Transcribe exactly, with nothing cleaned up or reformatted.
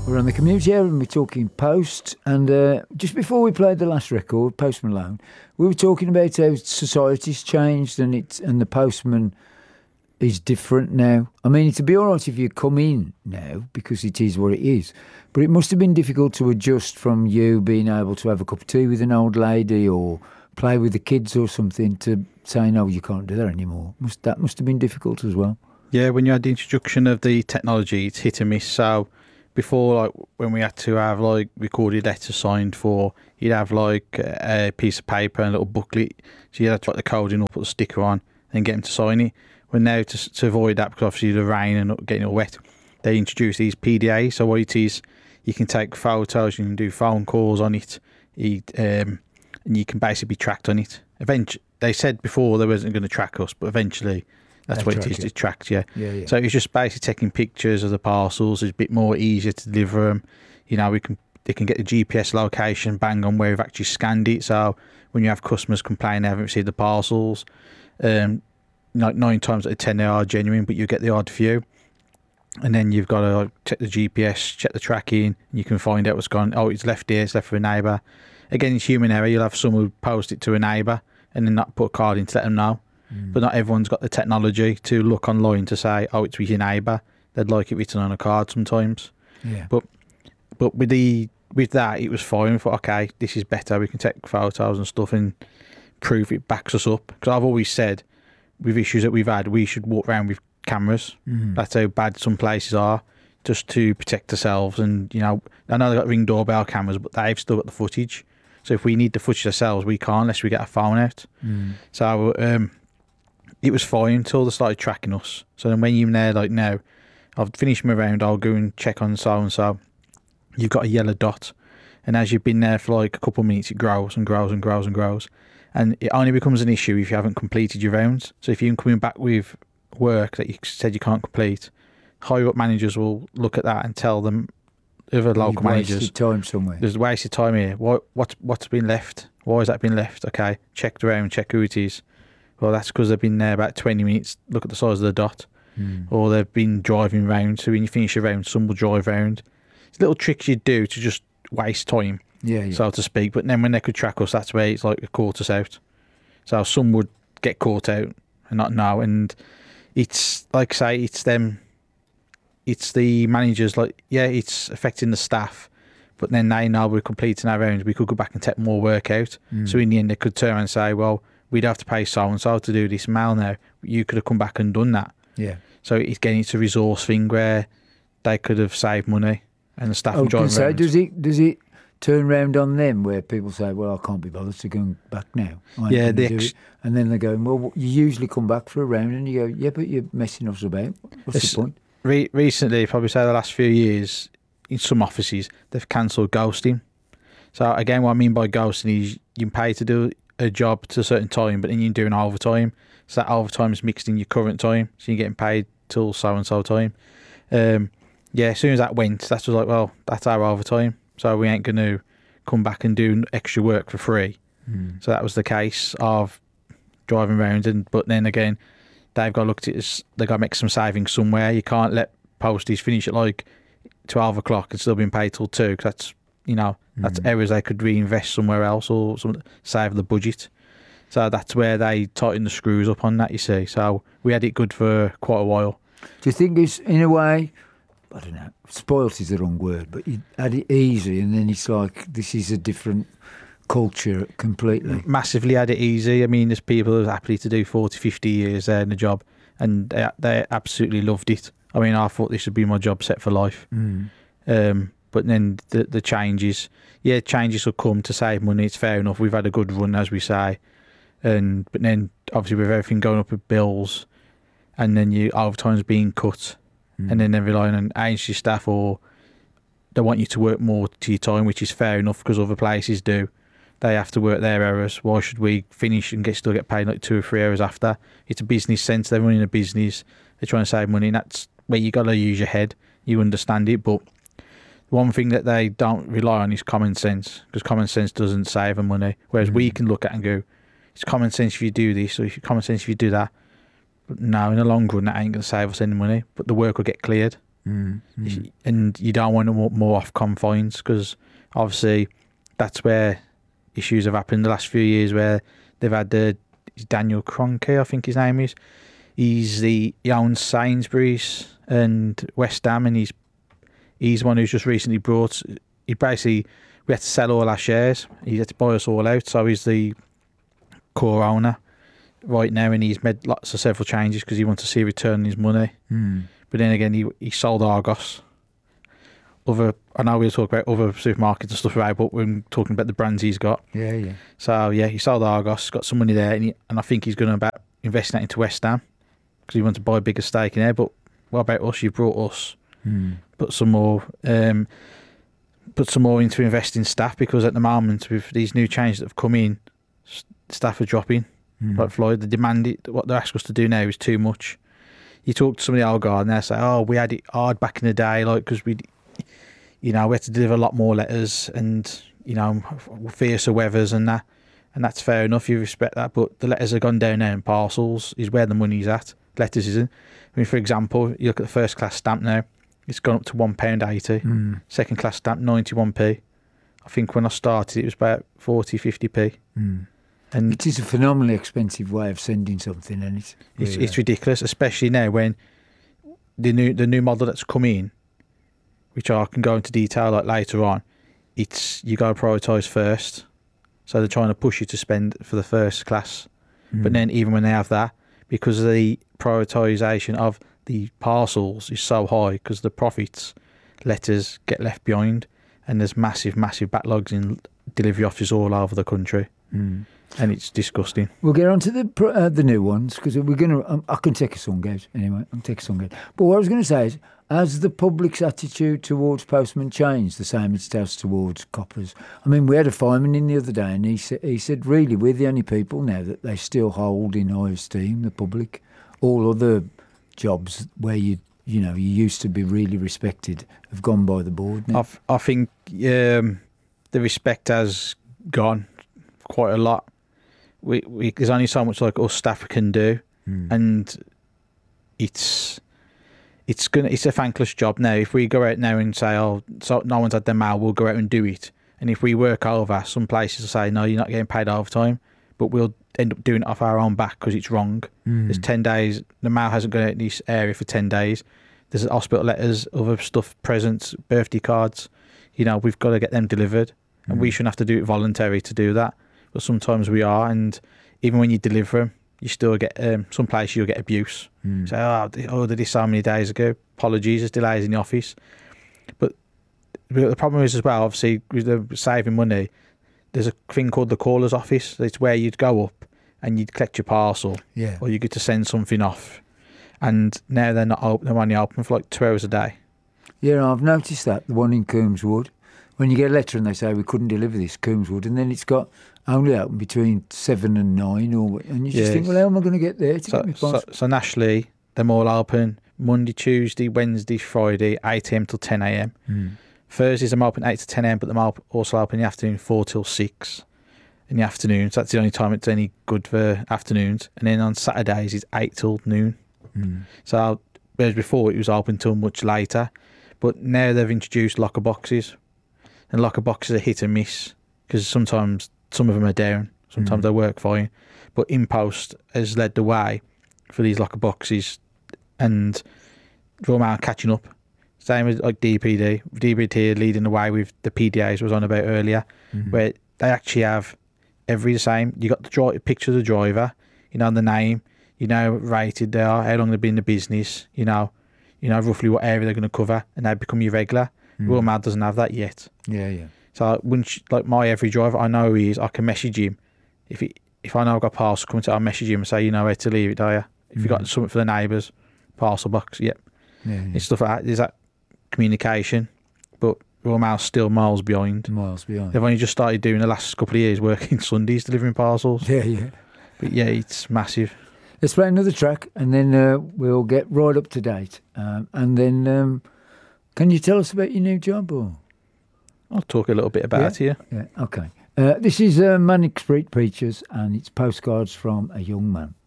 We're on the community area and we're talking Post. And uh, just before we played the last record, Post Malone, we were talking about how society's changed and it's and the postman is different now. I mean, it'd be all right if you come in now because it is what it is. But it must have been difficult to adjust from you being able to have a cup of tea with an old lady or play with the kids or something to saying, no, you can't do that anymore. Must That must have been difficult as well. Yeah, when you had the introduction of the technology, it's hit and miss. So before, like when we had to have like recorded letters signed for, you'd have like a piece of paper and a little booklet. So you had to write the code in or put the sticker on and get them to sign it. Well, now to, to avoid that, because obviously the rain and getting all wet, they introduced these P D As. So what it is, you can take photos, you can do phone calls on it, you, um, and you can basically be tracked on it. Eventually, they said before they wasn't going to track us, but eventually that's They what it track is. you. It tracks you. Yeah, yeah. So it's just basically taking pictures of the parcels. It's a bit more easier to deliver them. You know, we can they can get the G P S location bang on where we've actually scanned it. So when you have customers complain they haven't received the parcels, um, like nine times out of ten they are genuine, but you get the odd few. And then you've got to like, check the G P S, check the tracking, and you can find out what's gone. Oh, it's left here, it's left for a neighbour. Again, it's human error. You'll have someone post it to a neighbour and then not put a card in to let them know. Mm. But not everyone's got the technology to look online to say, oh, it's with your neighbour. They'd like it written on a card sometimes. Yeah. But but with the with that, it was fine. We thought, okay, this is better. We can take photos and stuff and prove it backs us up. Because I've always said, with issues that we've had, we should walk around with cameras. Mm. That's how bad some places are, just to protect ourselves. And, you know, I know they've got Ring doorbell cameras, but they've still got the footage. So if we need the footage ourselves, we can't unless we get a phone out. Mm. So um, it was fine until they started tracking us. So then when you're in there, like now, I've finished my round, I'll go and check on so-and-so. You've got a yellow dot. And as you've been there for like a couple of minutes, it grows and grows and grows and grows. And it only becomes an issue if you haven't completed your rounds. So if you're coming back with work that you said you can't complete, higher up managers will look at that and tell them, other local You've managers, wasted time somewhere. There's wasted time here. What what what's been left? Why has that been left? Okay, check the round, check who it is. Well, that's because they've been there about twenty minutes. Look at the size of the dot, mm. or they've been driving round. So when you finish your round, some will drive round. It's little tricks you do to just waste time, yeah, yeah, so to speak. But then when they could track us, that's where it's like a caught us out. So some would get caught out and not know. And it's like I say, it's them. It's the managers, like, yeah, it's affecting the staff, but then they know we're completing our rounds. We could go back and take more work out. Mm. So in the end, they could turn around and say, well, we'd have to pay so-and-so to do this mail now. You could have come back and done that. Yeah. So again, it's a resource thing where they could have saved money and the staff are driving say, around. Does it, does it turn round on them where people say, well, I can't be bothered to go back now. I yeah. The ex- and then they're going, well, you usually come back for a round and you go, yeah, but you're messing us about. What's the point? Re- recently, probably say the last few years, in some offices, they've cancelled ghosting. So again, what I mean by ghosting is you can pay to do a job to a certain time, but then you're doing overtime. So that overtime is mixed in your current time, so you're getting paid till so-and-so time. Um, yeah, as soon as that went, that's just like, well, that's our overtime, so we ain't going to come back and do extra work for free. Mm. So that was the case of driving around, and but then again, they've got to look at it as they've got to make some savings somewhere. You can't let posties finish at like twelve o'clock and still being paid till two, because that's, you know, that's mm. areas they could reinvest somewhere else or some, save the budget. So that's where they tighten the screws up on that, you see. So we had it good for quite a while. Do you think it's, in a way, I don't know, spoilt is the wrong word, but you had it easy and then it's like this is a different culture completely? Massively had it easy. I mean, there's people who are happy to do forty, fifty years there in the job, and they, they absolutely loved it. I mean, I thought this would be my job set for life. Mm. Um, but then the the changes, yeah, changes will come to save money. It's fair enough. We've had a good run, as we say, and but then obviously with everything going up with bills, and then you overtime's being cut, mm. and then they're relying on agency staff, or they want you to work more to your time, which is fair enough because other places do. They have to work their hours. Why should we finish and get still get paid like two or three hours after? It's a business sense. They're running a business. They're trying to save money, and that's where you got to use your head. You understand it, but one thing that they don't rely on is common sense, because common sense doesn't save them money. Whereas mm-hmm. we can look at and go, it's common sense if you do this, or if common sense if you do that. But no, in the long run, that ain't going to save us any money. But the work will get cleared. Mm, mm. And you don't want more, more off confines, because obviously that's where issues have happened the last few years, where they've had the Daniel Kroenke, I think his name is. He's the he owns Sainsbury's and West Ham, and he's he's one who's just recently brought. He basically we had to sell all our shares. He had to buy us all out, so he's the core owner right now, and he's made lots of several changes because he wants to see a return on his money. Mm. But then again, he he sold Argos. Other, I know we'll talk about other supermarkets and stuff about, but we're talking about the brands he's got. Yeah, yeah. So yeah, he sold Argos, got some money there, and, he, and I think he's going to about investing that into West Ham because he wants to buy a bigger stake in there. But what about us? You brought us, Mm. put some more, um, put some more into investing staff, because at the moment with these new changes that have come in, s- staff are dropping. Mm. Like Floyd, the demand, it- what they're asking us to do now is too much. You talk to some of the old guard and they say, "Oh, we had it hard back in the day, like because we, you know, we had to deliver a lot more letters and you know, fiercer weathers and that." And that's fair enough. You respect that, but the letters have gone down now, and parcels is where the money's at. Letters isn't. I mean, for example, you look at the first class stamp now; it's gone up to one pound eighty. Mm. Second class stamp ninety one p. I think when I started, it was about forty, fifty p. Mm. And It is a phenomenally expensive way of sending something, and it's It's really- it's ridiculous, especially now when the new the new model that's come in, which I can go into detail like later on. It's you got to prioritise first, so they're trying to push you to spend for the first class. Mm. But then even when they have that, because the prioritisation of the parcels is so high, because the profits letters get left behind, and there's massive massive backlogs in delivery offices all over the country, Mm. and it's disgusting. We'll get on to the pr- uh, the new ones because we're going to. Um, I can take a song out anyway. I'll take a song out. But what I was going to say is, has the public's attitude towards postmen changed the same as it has towards coppers? I mean, we had a fireman in the other day, and he said, he said, really, we're the only people now that they still hold in high esteem. The public, all other jobs where you you know you used to be really respected have gone by the board now. I, f- I think um, the respect has gone quite a lot. We, we there's only so much like us staff can do, Mm. and it's it's gonna it's a thankless job now. If we go out now and say, "Oh, so no one's had their mail," we'll go out and do it. And if we work over, some places will say, "No, you're not getting paid overtime," but we'll end up doing it off our own back because it's wrong. Mm. There's ten days. The mail hasn't gone out in this area for ten days. There's hospital letters, other stuff, presents, birthday cards. You know, we've got to get them delivered, and we Mm. shouldn't have to do it voluntary to do that. But sometimes we are, and even when you deliver them, you still get um, some places you'll get abuse. Mm. Say, "Oh, I ordered this so many days ago. Apologies, there's delays in the office." But the problem is as well, obviously, with the saving money, there's a thing called the caller's office. It's where you'd go up and you'd collect your parcel, Yeah. or you get to send something off. And now they're not open. They're only open for like two hours a day. Yeah, I've noticed that, the one in Coombswood. When you get a letter and they say we couldn't deliver this, Coombswood, and then it's got only open between seven and nine, or and you just Yes. think, well, how am I going to get there to So, get my so, parcel? so nationally, they're all open Monday, Tuesday, Wednesday, Friday, eight a m till ten a m. Mm. Thursdays I'm open eight to ten a m, but I'm op- also open in the afternoon four till six in the afternoon. So that's the only time it's any good for afternoons. And then on Saturdays it's eight till noon. Mm. So whereas before it was open till much later, but now they've introduced locker boxes, and locker boxes are hit and miss because sometimes some of them are down, sometimes Mm. they work fine. But InPost has led the way for these locker boxes, and Royal Mail catching up. Same as like D P D. D P D leading the way with the P D As was on about earlier, Mhm. where they actually have every the same. You got the dri- picture of the driver, you know the name, you know rated they are, how long they've been in the business, you know, you know roughly what area they're going to cover, and they become your regular. Mm. Royal Mail doesn't have that yet. Yeah, yeah. So once like my every driver, I know who he is. I can message him if he, if I know I've got a parcel coming to, I'll message him and say, you know where to leave it, do you? If you got Mhm. something for the neighbours, parcel box, yep. Yeah, yeah. It's stuff like that. There's that communication, but Royal Mail's still miles behind. Miles behind. They've only just started doing the last couple of years working Sundays delivering parcels. Yeah, yeah. But yeah, it's massive. Let's play another track, and then uh, we'll get right up to date. Um, and then, um, can you tell us about your new job? Or I'll talk a little bit about Yeah. it here. yeah, okay. Uh, this is uh, Manic Street Preachers, and it's Postcards from a Young Man.